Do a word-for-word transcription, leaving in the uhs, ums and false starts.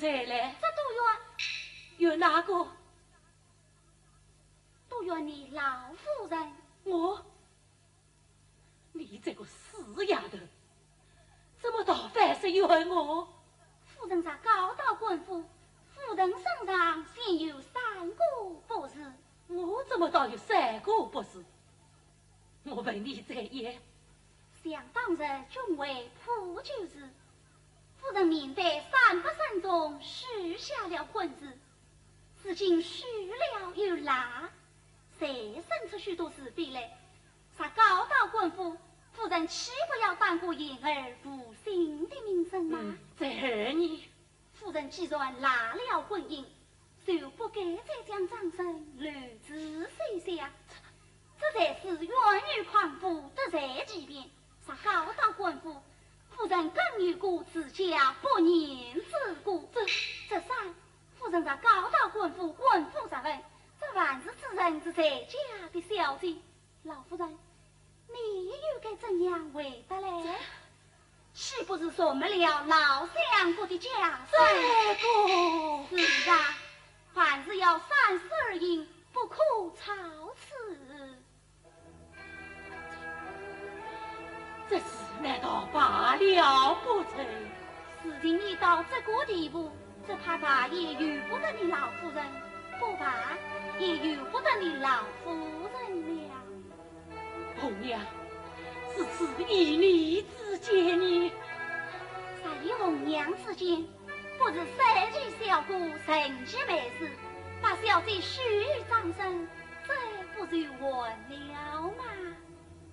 再来？ 这都怨有哪个？ 都怨你老夫人。 我？你这个死丫头，怎么倒反是怨我？ 夫人在高道官府，夫人身上现有三个不是。 我怎么倒有三个不是？我问你这样， 想当日君为普救时，夫人面对三百僧中许下了婚字，如今许了又拿，谁生出许多是非来？在高道官府，夫人岂不要当过言儿负心的名声吗？ 嗯、在儿你， 夫人既然拿了婚姻，就不该再将张生乱子碎下，这才是冤狱狂妇得罪几遍。在高道官府，夫人更有过自家不言之过。这这三，夫人在高道官府官府上问，这万事之人是在家的小姐。老夫人，你又该怎样回答嘞？岂不是说没了老相公的家这个是啊，凡事要三思而行，不可超此。 这事难道罢了不成？ 事情已到这个地步，只怕他也由不得你老夫人，不怕也由不得你老夫人了。 红娘，是此一你之间呢？ 在一红娘之间，不知谁去小姑神奇美事，把小姐许于张生，这不就完了吗？